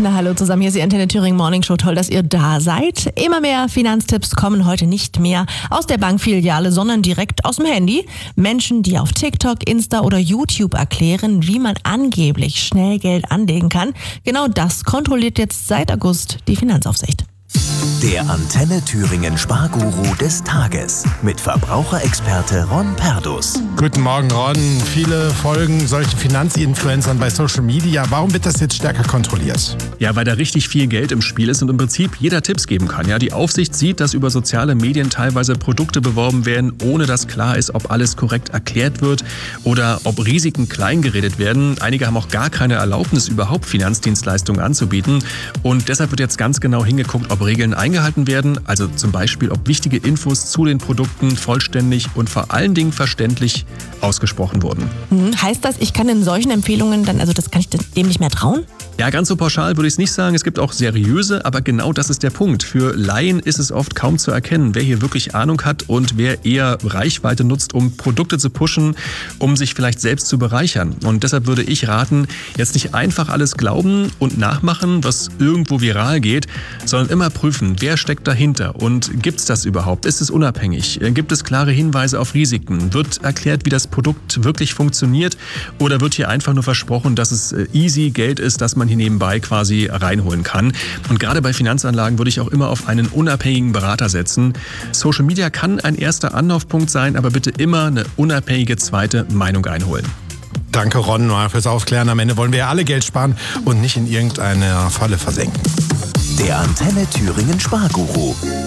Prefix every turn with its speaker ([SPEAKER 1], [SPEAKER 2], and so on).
[SPEAKER 1] Na hallo zusammen, hier ist die Antenne Thüringen Morning Show. Toll, dass ihr da seid. Immer mehr Finanztipps kommen heute nicht mehr aus der Bankfiliale, sondern direkt aus dem Handy. Menschen, die auf TikTok, Insta oder YouTube erklären, wie man angeblich schnell Geld anlegen kann. Genau das kontrolliert jetzt seit August die Finanzaufsicht.
[SPEAKER 2] Der Antenne Thüringen Sparguru des Tages mit Verbraucherexperte Ron Perdus.
[SPEAKER 3] Guten Morgen, Ron. Viele folgen solchen Finanzinfluencern bei Social Media. Warum wird das jetzt stärker kontrolliert?
[SPEAKER 4] Ja, weil da richtig viel Geld im Spiel ist und im Prinzip jeder Tipps geben kann. Ja, die Aufsicht sieht, dass über soziale Medien teilweise Produkte beworben werden, ohne dass klar ist, ob alles korrekt erklärt wird oder ob Risiken kleingeredet werden. Einige haben auch gar keine Erlaubnis, überhaupt Finanzdienstleistungen anzubieten. Und deshalb wird jetzt ganz genau hingeguckt, ob Regeln eingehalten werden, also zum Beispiel, ob wichtige Infos zu den Produkten vollständig und vor allen Dingen verständlich ausgesprochen wurden.
[SPEAKER 1] Heißt das, ich kann in solchen Empfehlungen dann, das kann ich dem nicht mehr trauen?
[SPEAKER 4] Ja, ganz so pauschal würde ich es nicht sagen. Es gibt auch seriöse, aber genau das ist der Punkt. Für Laien ist es oft kaum zu erkennen, wer hier wirklich Ahnung hat und wer eher Reichweite nutzt, um Produkte zu pushen, um sich vielleicht selbst zu bereichern. Und deshalb würde ich raten, jetzt nicht einfach alles glauben und nachmachen, was irgendwo viral geht, sondern immer prüfen, wer steckt dahinter und gibt es das überhaupt? Ist es unabhängig? Gibt es klare Hinweise auf Risiken? Wird erklärt, wie das Produkt wirklich funktioniert? Oder wird hier einfach nur versprochen, dass es easy Geld ist, dass man hier nebenbei quasi reinholen kann? Und gerade bei Finanzanlagen würde ich auch immer auf einen unabhängigen Berater setzen. Social Media kann ein erster Anlaufpunkt sein, aber bitte immer eine unabhängige zweite Meinung einholen.
[SPEAKER 3] Danke, Ron, fürs Aufklären. Am Ende wollen wir ja alle Geld sparen und nicht in irgendeiner Falle versenken.
[SPEAKER 2] Der Antenne Thüringen Sparguru.